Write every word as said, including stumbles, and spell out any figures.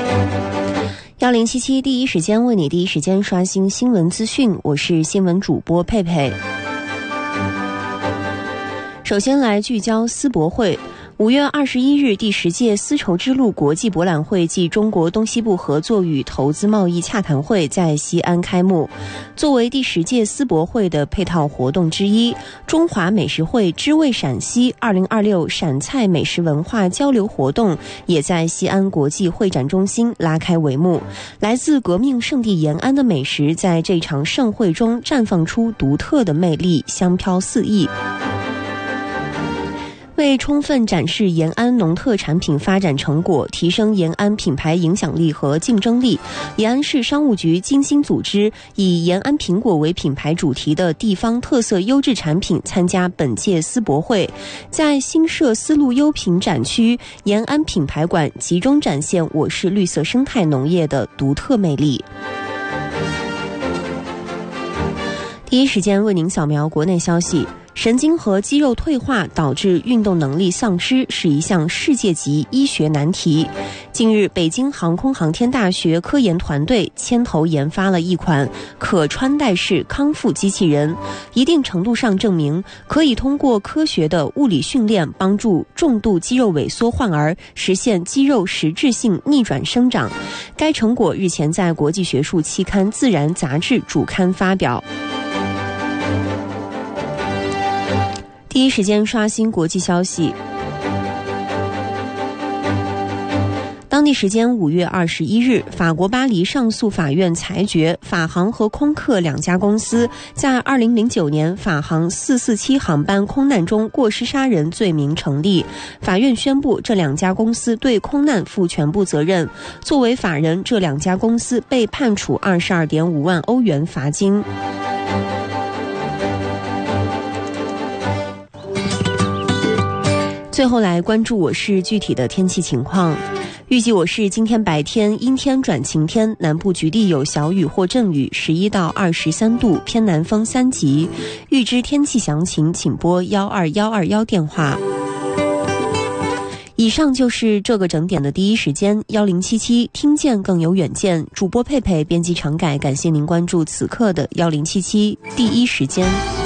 幺零七七第一时间为你第一时间刷新新闻资讯，我是新闻主播佩佩。首先来聚焦丝博会。五月二十一日，第十届丝绸之路国际博览会暨中国东西部合作与投资贸易洽谈会在西安开幕。作为第十届丝博会的配套活动之一，中华美食会知味陕西二零二六陕菜美食文化交流活动也在西安国际会展中心拉开帷幕。来自革命圣地延安的美食在这场盛会中绽放出独特的魅力，香飘四溢。为充分展示延安农特产品发展成果，提升延安品牌影响力和竞争力，延安市商务局精心组织以延安苹果为品牌主题的地方特色优质产品参加本届丝博会。在新设丝路优品展区，延安品牌馆集中展现我市绿色生态农业的独特魅力。第一时间为您扫描国内消息。神经和肌肉退化导致运动能力丧失是一项世界级医学难题。近日，北京航空航天大学科研团队牵头研发了一款可穿戴式康复机器人，一定程度上证明可以通过科学的物理训练帮助重度肌肉萎缩患儿实现肌肉实质性逆转生长。该成果日前在国际学术期刊《自然》杂志主刊发表。第一时间刷新国际消息。当地时间五月二十一日，法国巴黎上诉法院裁决，法航和空客两家公司在二零零九年法航四四七航班空难中过失杀人罪名成立。法院宣布，这两家公司对空难负全部责任。作为法人，这两家公司被判处二十二点五万欧元罚金。最后来关注我市具体的天气情况。预计我市今天白天阴天转晴天，南部局地有小雨或阵雨，十一到二十三度，偏南风三级。预知天气详情，请拨幺二幺二幺电话。以上就是这个整点的第一时间，幺零七七听见更有远见。主播佩佩，编辑常改，感谢您关注此刻的幺零七七第一时间。